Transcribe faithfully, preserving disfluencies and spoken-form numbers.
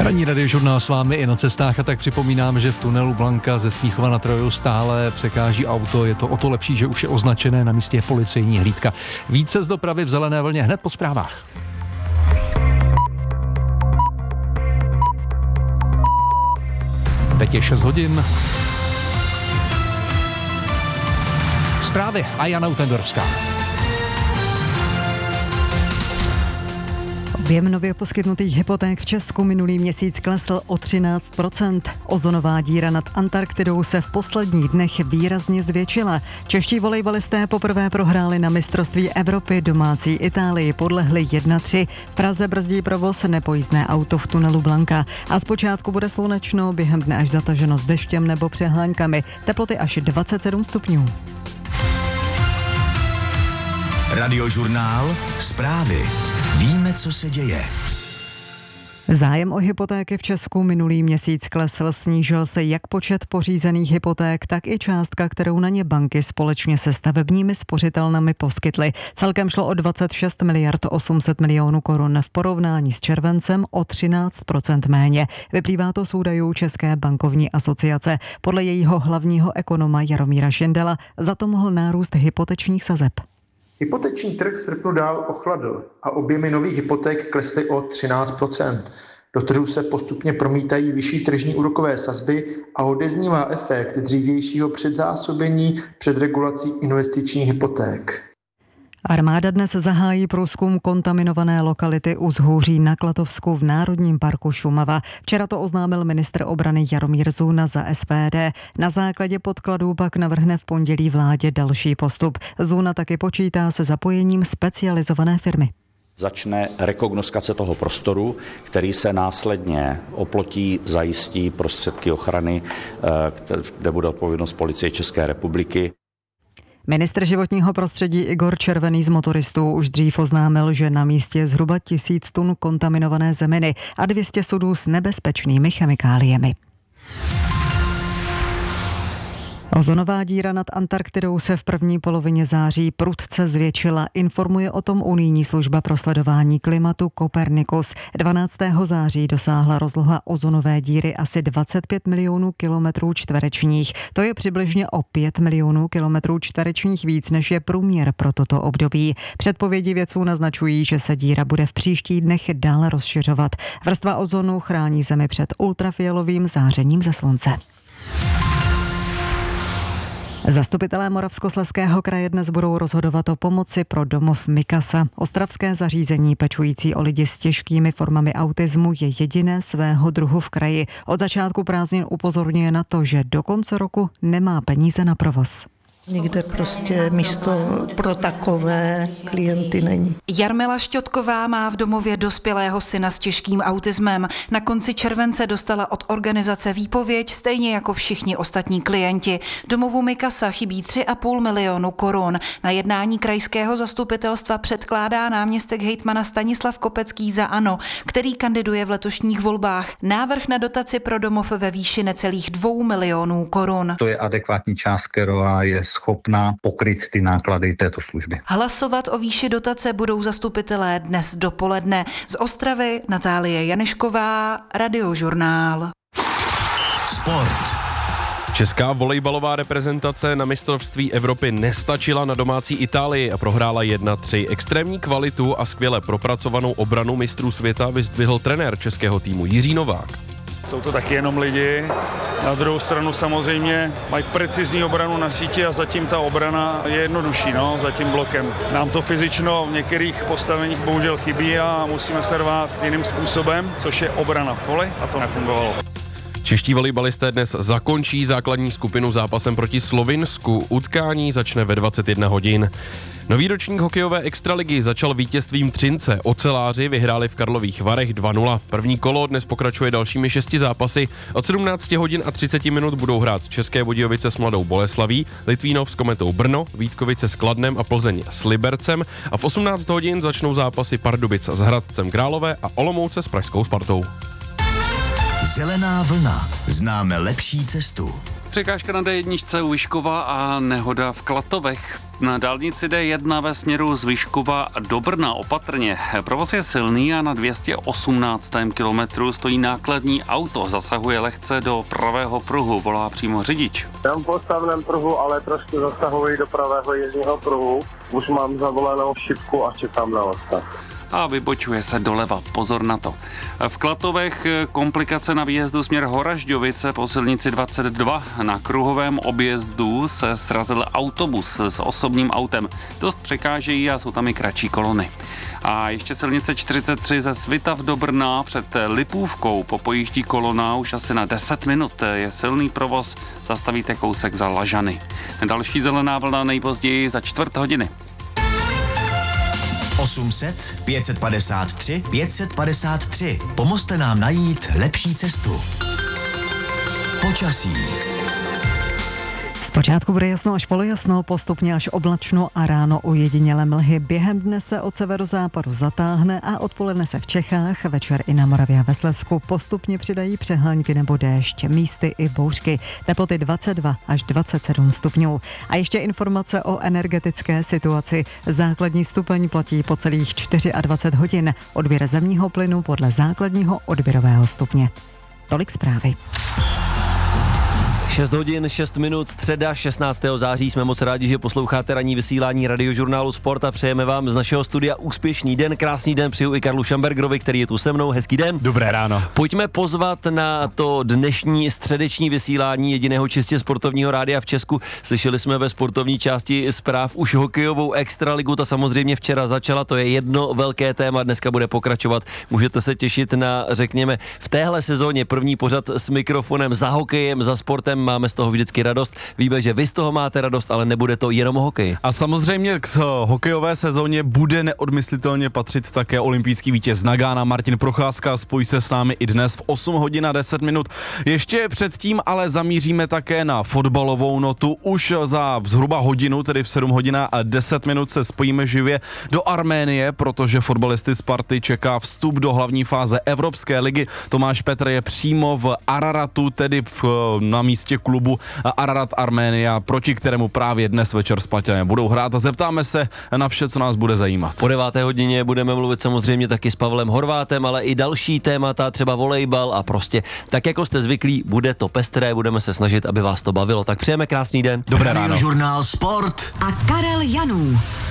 Ranní radiožurnál s vámi i na cestách a tak připomínám, že v tunelu Blanka ze Smíchova na Troju stále překáží auto. Je to o to lepší, že už je označené, na místě je policejní hlídka. Více z dopravy v zelené vlně hned po zprávách. Teď je šest hodin. Zprávy a Jana Utendorská. Objem nově poskytnutých hypoték v Česku minulý měsíc klesl o třináct procent. Ozonová díra nad Antarktidou se v posledních dnech výrazně zvětšila. Čeští volejbalisté poprvé prohráli na mistrovství Evropy, domácí Itálii podlehli jedna tři. V Praze brzdí provoz nepojízdné auto v tunelu Blanka. A zpočátku bude slunečno, během dne až zataženo s deštěm nebo přehláňkami. Teploty až dvacet sedm stupňů. Radiožurnál, zprávy. Víme, co se děje. Zájem o hypotéky v Česku minulý měsíc klesl, snížil se jak počet pořízených hypoték, tak i částka, kterou na ně banky společně se stavebními spořitelnami poskytly. Celkem šlo o dvacet šest miliard osm set milionů korun, v porovnání s červencem o třináct procent méně. Vyplývá to z údajů České bankovní asociace. Podle jejího hlavního ekonoma Jaromíra Šindela za to mohl nárůst hypotečních sazeb. Hypoteční trh v srpnu dál ochladl a objemy nových hypoték klesly o třináct procent. Do trhu se postupně promítají vyšší tržní úrokové sazby a odeznívá efekt dřívějšího předzásobení před regulací investičních hypoték. Armáda dnes zahájí průzkum kontaminované lokality u Zhůří na Klatovsku v Národním parku Šumava. Včera to oznámil ministr obrany Jaromír Zuna za S P D. Na základě podkladů pak navrhne v pondělí vládě další postup. Zuna taky počítá se zapojením specializované firmy. Začne rekognoskace toho prostoru, který se následně oplotí, zajistí prostředky ochrany, kde bude odpovědnost Policie České republiky. Ministr životního prostředí Igor Červený z motoristů už dřív oznámil, že na místě je zhruba tisíc tun kontaminované zeminy a dvě stě sudů s nebezpečnými chemikáliemi. Ozonová díra nad Antarktidou se v první polovině září prudce zvětšila, informuje o tom unijní služba pro sledování klimatu Copernicus. dvanáctého září dosáhla rozloha ozonové díry asi dvacet pět milionů kilometrů čtverečních. To je přibližně o pět milionů kilometrů čtverečních víc, než je průměr pro toto období. Předpovědi vědců naznačují, že se díra bude v příštích dnech dále rozšiřovat. Vrstva ozonu chrání Zemi před ultrafialovým zářením ze slunce. Zastupitelé Moravskoslezského kraje dnes budou rozhodovat o pomoci pro domov Mikasa. Ostravské zařízení pečující o lidi s těžkými formami autismu je jediné svého druhu v kraji. Od začátku prázdnin upozorňuje na to, že do konce roku nemá peníze na provoz. Nikde prostě místo pro takové klienty není. Jarmila Šťotková má v domově dospělého syna s těžkým autismem. Na konci července dostala od organizace výpověď, stejně jako všichni ostatní klienti. Domovu Mikasa chybí tři a půl milionu korun. Na jednání krajského zastupitelstva předkládá náměstek hejtmana Stanislav Kopecký za ANO, který kandiduje v letošních volbách. Návrh na dotaci pro domov ve výši necelých dvou milionů korun. To je adekvátní částka, která je schopná pokryt ty náklady této služby. Hlasovat o výši dotace budou zastupitelé dnes dopoledne. Z Ostravy Natálie Janešková, Radiožurnál. Sport. Česká volejbalová reprezentace na mistrovství Evropy nestačila na domácí Itálii a prohrála jedna tři. Extrémní kvalitu a skvěle propracovanou obranu mistrů světa vyzdvihl trenér českého týmu Jiří Novák. Jsou to taky jenom lidi. Na druhou stranu samozřejmě mají precizní obranu na síti a zatím ta obrana je jednodušší, no, za tím blokem. Nám to fyzično v některých postaveních bohužel chybí a musíme se rvát jiným způsobem, což je obrana v poli a to nefungovalo. Čeští volejbalisté dnes zakončí základní skupinu zápasem proti Slovinsku. Utkání začne ve dvacet jedna hodin. Nový ročník hokejové extraligy začal vítězstvím Třince. Oceláři vyhráli v Karlových Varech dva nula. První kolo dnes pokračuje dalšími šesti zápasy. Od sedmnáct hodin a třicet minut budou hrát České Budějovice s Mladou Boleslaví, Litvínov s Kometou Brno, Vítkovice s Kladnem a Plzeň s Libercem a v osmnáct hodin začnou zápasy Pardubic s Hradcem Králové a Olomouce s pražskou Spartou. Zelená vlna. Známe lepší cestu. Překážka na D jedna u Vyškova a nehoda v Klatovech. Na dálnici D jedna ve směru z Vyškova do Brna opatrně. Provoz je silný a na dvě stě osmnáctém kilometru stojí nákladní auto. Zasahuje lehce do pravého pruhu, volá přímo řidič. Jsem v postavném pruhu, ale trošku zasahuji do pravého jízdního pruhu. Už mám zavolenou šipku a čekám na odtah. A vybočuje se doleva. Pozor na to. V Klatovech komplikace na výjezdu směr Horažďovice po silnici dvacet dva. Na kruhovém objezdu se srazil autobus s osobním autem. Dost překážejí a jsou tam i kratší kolony. A ještě silnice čtyřicet tři ze Svitav do Brna před Lipůvkou popojíždí kolona už asi na deset minut. Je silný provoz, zastavíte kousek za Lažany. Další zelená vlna nejpozději za čtvrt hodiny. osm set, pět set padesát tři, pět set padesát tři. Pomozte nám najít lepší cestu. Počasí. Zpočátku bude jasno až polojasno, postupně až oblačno a ráno ujedinělé mlhy. Během dne se od severozápadu zatáhne a odpoledne se v Čechách, večer i na Moravě a ve Slezsku postupně přidají přehánky nebo déšť, místy i bouřky. Teploty dvacet dva až dvacet sedm stupňů. A ještě informace o energetické situaci. Základní stupeň platí po celých dvacet čtyři hodin. Odběr zemního plynu podle základního odběrového stupně. Tolik zprávy. šest hodin, šest minut, středa šestnáctého září. Jsme moc rádi, že posloucháte ranní vysílání radiožurnálu Sport a přejeme vám z našeho studia úspěšný den, krásný den přeju i Karlu Šambergerovi, který je tu se mnou. Hezký den. Dobré ráno. Pojďme pozvat na to dnešní středeční vysílání jediného čistě sportovního rádia v Česku. Slyšeli jsme ve sportovní části zpráv už hokejovou extraligu, ta samozřejmě včera začala, to je jedno velké téma, dneska bude pokračovat. Můžete se těšit na, řekněme, v téhle sezóně první pořad s mikrofonem za hokejem, za sportem. Máme z toho vždycky radost. Víme, že vy z toho máte radost, ale nebude to jenom hokej. A samozřejmě k hokejové sezóně bude neodmyslitelně patřit také olympijský vítěz Nagana Martin Procházka. Spojí se s námi i dnes v osm hodin a deset minut. Ještě předtím ale zamíříme také na fotbalovou notu. Už za zhruba hodinu, tedy v sedm hodin a deset minut se spojíme živě do Arménie, protože fotbalisty Sparty čeká vstup do hlavní fáze Evropské ligy. Tomáš Petr je přímo v Araratu, tedy v, na místě klubu Ararat Arménia, proti kterému právě dnes večer Spartané budou hrát a zeptáme se na vše, co nás bude zajímat. Po deváté hodině budeme mluvit samozřejmě taky s Pavlem Horvátem, ale i další témata, třeba volejbal a prostě tak, jako jste zvyklí, bude to pestré, budeme se snažit, aby vás to bavilo. Tak přejeme krásný den. Dobré ráno. Radiožurnál Sport a Karel Janů.